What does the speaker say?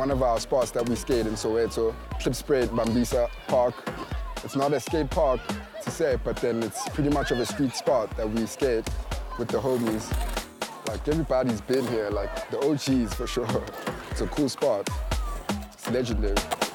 one of our spots that we skate in Soweto, Klipspruit Bambisa Park. It's not a skate park to say, but then it's pretty much of a street spot that we skate with the homies. Like everybody's been here, like the OGs for sure. It's a cool spot. It's legendary.